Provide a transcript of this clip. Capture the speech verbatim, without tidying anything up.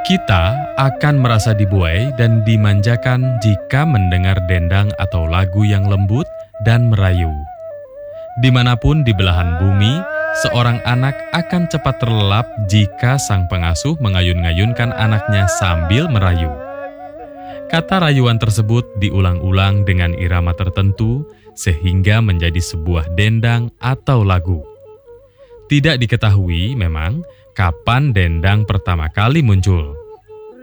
Kita akan merasa dibuai dan dimanjakan jika mendengar dendang atau lagu yang lembut dan merayu. Dimanapun di belahan bumi, seorang anak akan cepat terlelap jika sang pengasuh mengayun-ngayunkan anaknya sambil merayu. Kata rayuan tersebut diulang-ulang dengan irama tertentu sehingga menjadi sebuah dendang atau lagu. Tidak diketahui memang kapan dendang pertama kali muncul.